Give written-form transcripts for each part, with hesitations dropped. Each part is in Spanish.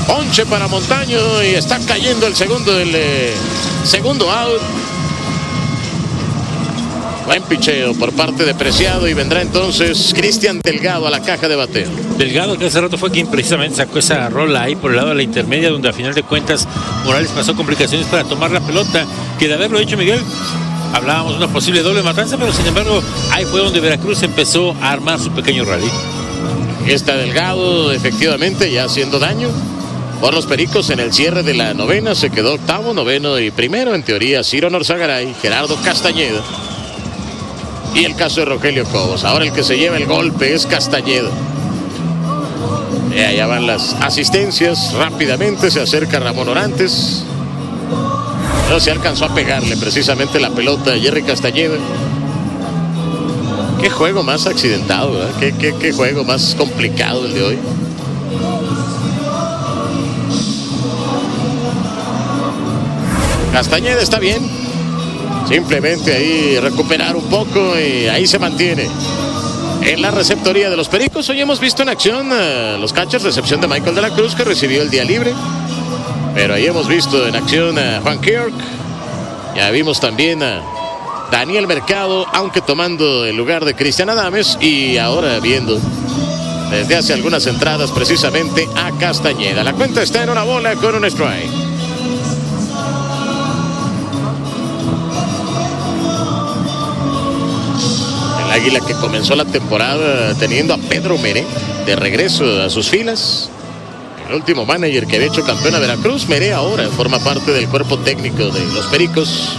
Ponche para Montaño y está cayendo el segundo out. Buen picheo por parte de Preciado y vendrá entonces Cristian Delgado a la caja de bateo. Delgado, que hace rato fue quien precisamente sacó esa rola ahí por el lado de la intermedia, donde a final de cuentas Morales pasó complicaciones para tomar la pelota, que de haberlo hecho Miguel, hablábamos de una posible doble matanza, pero sin embargo ahí fue donde Veracruz empezó a armar su pequeño rally. Está Delgado efectivamente ya haciendo daño por los Pericos en el cierre de la novena. Se quedó octavo, noveno y primero en teoría Ciro Norzagaray, Gerardo Castañeda y el caso de Rogelio Cobos. Ahora el que se lleva el golpe es Castañeda. Allá van las asistencias. Rápidamente se acerca Ramón Orantes. No se alcanzó a pegarle precisamente la pelota a Jerry Castañeda. Qué juego más accidentado, ¿verdad? Qué juego más complicado el de hoy. Castañeda está bien. Simplemente ahí recuperar un poco y ahí se mantiene. En la receptoría de los Pericos, hoy hemos visto en acción los catchers, recepción de Michael de la Cruz, que recibió el día libre. Pero ahí hemos visto en acción a Juan Kirk. Ya vimos también a Daniel Mercado, aunque tomando el lugar de Cristian Adames. Y ahora viendo desde hace algunas entradas precisamente a Castañeda. La cuenta está en 1 bola con un strike. El Águila que comenzó la temporada teniendo a Pedro Meré de regreso a sus filas. El último manager que había hecho campeón a Veracruz. Meré ahora forma parte del cuerpo técnico de los Pericos.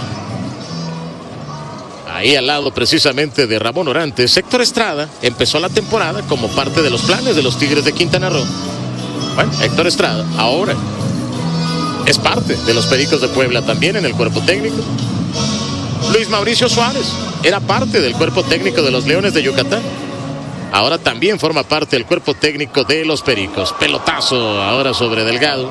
Ahí al lado precisamente de Ramón Orantes. Héctor Estrada empezó la temporada como parte de los planes de los Tigres de Quintana Roo. Bueno, Héctor Estrada ahora es parte de los Pericos de Puebla también en el cuerpo técnico. Luis Mauricio Suárez era parte del cuerpo técnico de los Leones de Yucatán. Ahora también forma parte del cuerpo técnico de los Pericos. Pelotazo ahora sobre Delgado.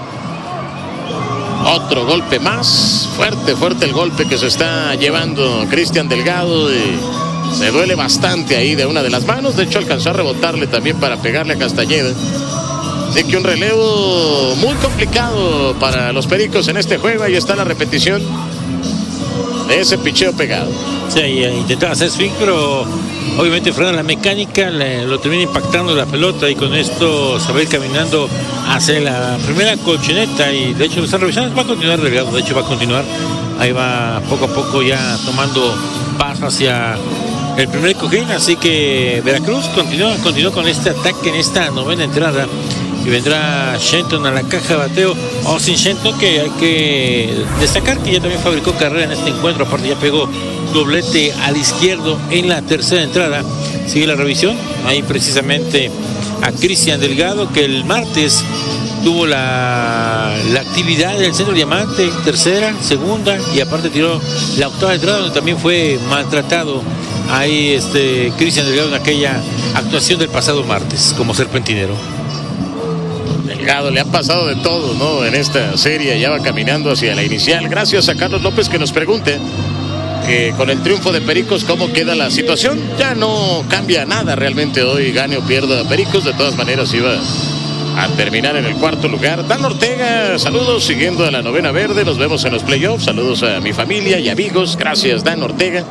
Otro golpe más. Fuerte el golpe que se está llevando Cristian Delgado. Y se duele bastante ahí de una de las manos. De hecho alcanzó a rebotarle también para pegarle a Castañeda. Así que un relevo muy complicado para los Pericos en este juego. Ahí está la repetición de ese picheo pegado. Sí, intentaba hacer swing, pero obviamente frena la mecánica, lo termina impactando la pelota y con esto se va a ir caminando hacia la primera colchoneta. Y de hecho lo están revisando. Va a continuar Delgado, de hecho va a continuar. Ahí va poco a poco ya tomando paso hacia el primer cojín. Así que Veracruz continúa con este ataque en esta novena entrada. Y vendrá Shenton a la caja de bateo. Austin Shenton, que hay que destacar que ya también fabricó carrera en este encuentro. Aparte ya pegó doblete al izquierdo en la tercera entrada. Sigue la revisión. Ahí precisamente a Cristian Delgado, que el martes tuvo la actividad del Centro Diamante, tercera, segunda, y aparte tiró la octava entrada, donde también fue maltratado ahí Cristian Delgado en aquella actuación del pasado martes como serpentinero. Delgado le ha pasado de todo, ¿no? En esta serie ya va caminando hacia la inicial. Gracias a Carlos López que nos pregunte con el triunfo de Pericos cómo queda la situación. Ya no cambia nada realmente hoy, gane o pierda Pericos. De todas maneras iba a terminar en el cuarto lugar. Dan Ortega, saludos, siguiendo a la novena verde. Nos vemos en los playoffs. Saludos a mi familia y amigos. Gracias, Dan Ortega.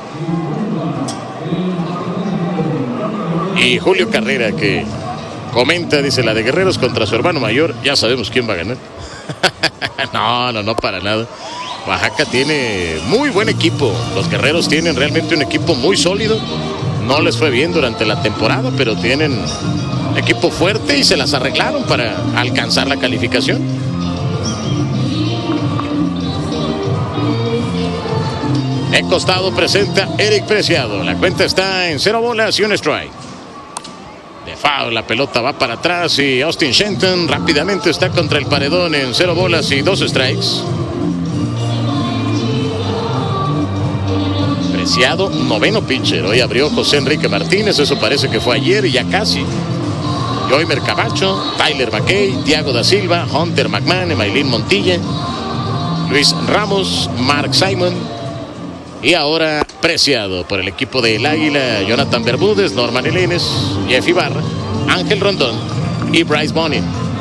Y Julio Carrera que comenta, dice, la de Guerreros contra su hermano mayor, ya sabemos quién va a ganar. No, para nada. Oaxaca tiene muy buen equipo. Los Guerreros tienen realmente un equipo muy sólido. No les fue bien durante la temporada, pero tienen equipo fuerte y se las arreglaron para alcanzar la calificación. En costado presenta Eric Preciado. La cuenta está en 0 bolas y un strike. De foul, la pelota va para atrás y Austin Shenton rápidamente está contra el paredón en 0 bolas y 2 strikes. Preciado, noveno pitcher. Hoy abrió José Enrique Martínez, eso parece que fue ayer y ya casi. Joymer Camacho, Tyler McKay, Thiago da Silva, Hunter McMahon, Emailín Montilla, Luis Ramos, Mark Simon. Y ahora Preciado por el equipo del Águila, Jonathan Bermúdez, Norman Elenes, Jeff Ibarra, Ángel Rondón y Bryce Bonnie.